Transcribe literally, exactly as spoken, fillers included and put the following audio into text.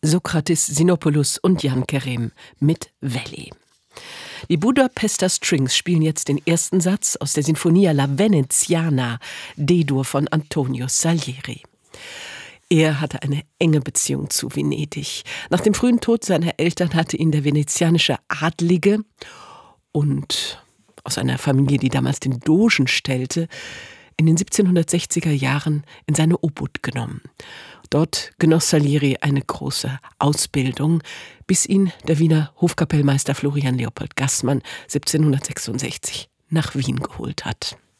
Sokrates Sinopoulos und Jan Kerem mit Valley. Die Budapester Strings spielen jetzt den ersten Satz aus der Sinfonia La Veneziana, D-Dur von Antonio Salieri. Er hatte eine enge Beziehung zu Venedig. Nach dem frühen Tod seiner Eltern hatte ihn der venezianische Adlige und aus einer Familie, die damals den Dogen stellte, in den siebzehnhundertsechziger Jahren in seine Obhut genommen. Dort genoss Salieri eine große Ausbildung, bis ihn der Wiener Hofkapellmeister Florian Leopold Gassmann siebzehnhundertsechsundsechzig nach Wien geholt hat.